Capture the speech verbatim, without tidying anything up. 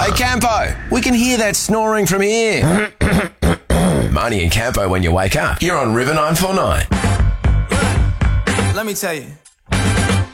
Hey, Campo, we can hear that snoring from here. Marnie and Campo when you wake up. You're on River nine four nine. Let me tell you.